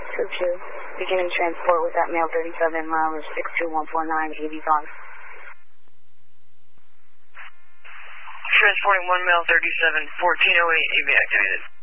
2-2. Beginning transport with that male 37, mileage 62149, EV's on. Transporting 1 male 37, 1408, EV activated.